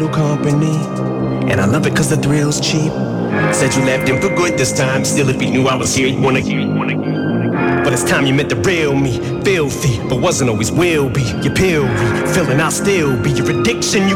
real company. And I love it cause the thrill's cheap. Said you left him for good this time. Still, if he knew I was here, he'd wanna. But it's time you met the real me. Filthy, but wasn't always will be. Your pill be, feeling I'll still be. Your addiction, you